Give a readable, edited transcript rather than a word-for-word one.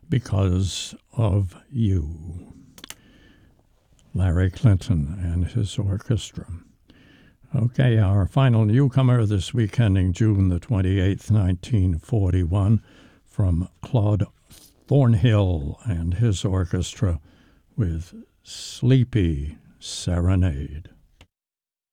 Because of You. Larry Clinton and his orchestra. Okay, our final newcomer this week, ending June the 28th, 1941, from Claude Thornhill and his orchestra with Sleepy Serenade.